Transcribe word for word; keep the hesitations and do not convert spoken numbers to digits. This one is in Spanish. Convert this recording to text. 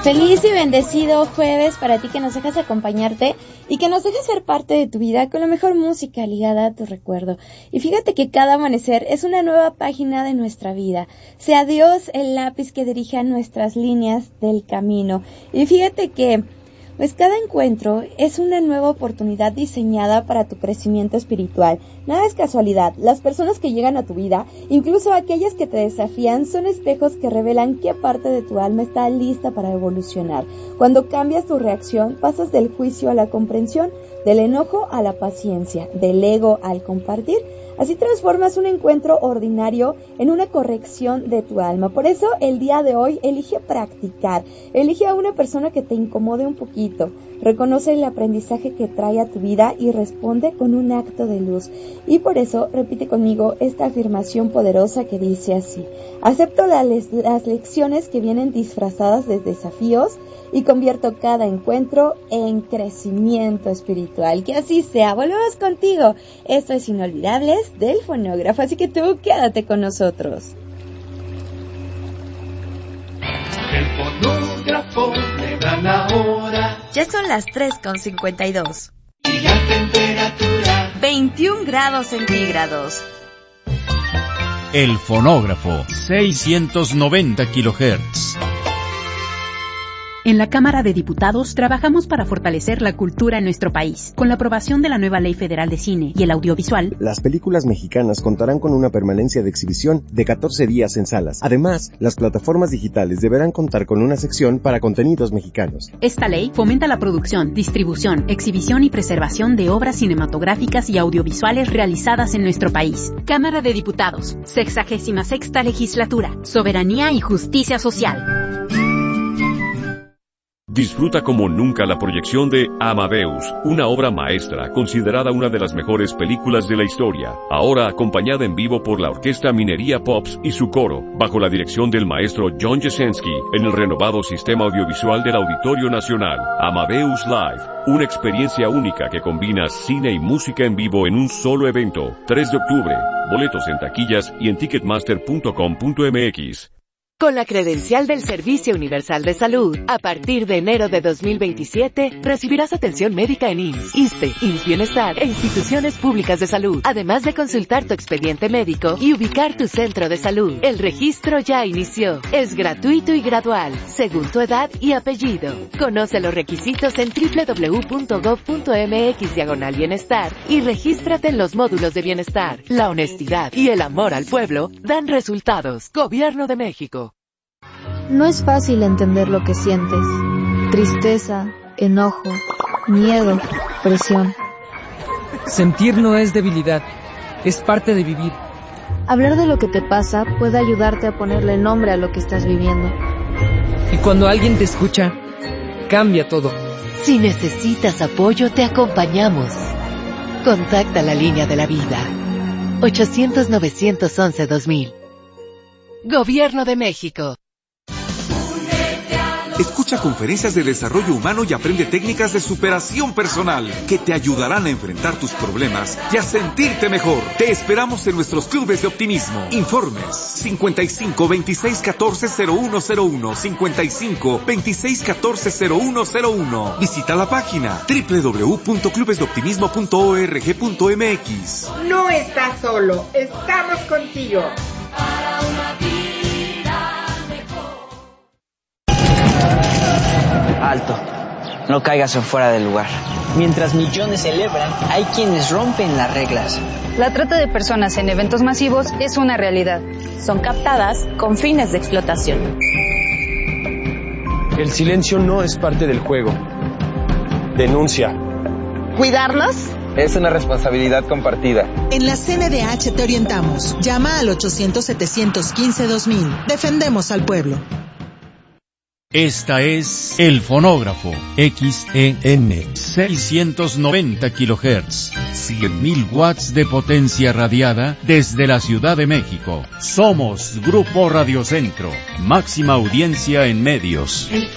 Feliz y bendecido jueves para ti que nos dejas acompañarte y que nos dejas ser parte de tu vida con la mejor música ligada a tu recuerdo. Y fíjate que cada amanecer es una nueva página de nuestra vida. Sea Dios el lápiz que dirija nuestras líneas del camino. Y fíjate que pues cada encuentro es una nueva oportunidad diseñada para tu crecimiento espiritual. Nada es casualidad. Las personas que llegan a tu vida, incluso aquellas que te desafían, son espejos que revelan qué parte de tu alma está lista para evolucionar. Cuando cambias tu reacción, pasas del juicio a la comprensión, del enojo a la paciencia, del ego al compartir. Así transformas un encuentro ordinario en una corrección de tu alma. Por eso el día de hoy elige practicar. Elige a una persona que te incomode un poquito. Reconoce el aprendizaje que trae a tu vida y responde con un acto de luz. Y por eso repite conmigo esta afirmación poderosa que dice así: acepto las, las lecciones que vienen disfrazadas de desafíos y convierto cada encuentro en crecimiento espiritual. Que así sea. Volvemos contigo. Esto es Inolvidables del Fonógrafo, así que tú quédate con nosotros. El fonógrafo le da la hora. Ya son las tres con cincuenta y dos. Y la temperatura veintiún grados centígrados. El fonógrafo, seiscientos noventa kilohertz. En la Cámara de Diputados trabajamos para fortalecer la cultura en nuestro país. Con la aprobación de la nueva Ley Federal de Cine y el Audiovisual, las películas mexicanas contarán con una permanencia de exhibición de catorce días en salas. Además, las plataformas digitales deberán contar con una sección para contenidos mexicanos. Esta ley fomenta la producción, distribución, exhibición y preservación de obras cinematográficas y audiovisuales realizadas en nuestro país. Cámara de Diputados, sexagésima sexta legislatura, soberanía y justicia social. Disfruta como nunca la proyección de Amadeus, una obra maestra considerada una de las mejores películas de la historia, ahora acompañada en vivo por la Orquesta Minería Pops y su coro, bajo la dirección del maestro John Jasenski, en el renovado sistema audiovisual del Auditorio Nacional. Amadeus Live, una experiencia única que combina cine y música en vivo en un solo evento. tres de octubre, boletos en taquillas y en ticketmaster punto com punto m x. Con la credencial del Servicio Universal de Salud, a partir de enero de dos mil veintisiete, recibirás atención médica en I M S S, ISSSTE, I M S S Bienestar e instituciones públicas de salud, además de consultar tu expediente médico y ubicar tu centro de salud. El registro ya inició. Es gratuito y gradual, según tu edad y apellido. Conoce los requisitos en doble u doble u doble u punto gob punto m x diagonal bienestar y regístrate en los módulos de bienestar. La honestidad y el amor al pueblo dan resultados. Gobierno de México. No es fácil entender lo que sientes. Tristeza, enojo, miedo, presión. Sentir no es debilidad, es parte de vivir. Hablar de lo que te pasa puede ayudarte a ponerle nombre a lo que estás viviendo. Y cuando alguien te escucha, cambia todo. Si necesitas apoyo, te acompañamos. Contacta la línea de la vida. ochocientos, novecientos once, dos mil. Gobierno de México. Escucha conferencias de desarrollo humano y aprende técnicas de superación personal que te ayudarán a enfrentar tus problemas y a sentirte mejor. Te esperamos en nuestros clubes de optimismo. Informes cincuenta y cinco, veintiséis, catorce, cero uno cero uno, cincuenta y cinco, veintiséis, catorce, cero uno cero uno. Visita la página doble u doble u doble u punto clubes de optimismo punto org punto m x. No estás solo, estamos contigo. Para una vida. Alto, no caigas en fuera del lugar. Mientras millones celebran, hay quienes rompen las reglas. La trata de personas en eventos masivos es una realidad. Son captadas con fines de explotación. El silencio no es parte del juego. Denuncia. ¿Cuidarlos? Es una responsabilidad compartida. En la C N D H te orientamos. Llama al ochocientos, setecientos quince, dos mil. Defendemos al pueblo. Esta es El Fonógrafo, X E N, seiscientos noventa kilohertz, cien mil watts de potencia radiada desde la Ciudad de México. Somos Grupo Radio Centro, máxima audiencia en medios.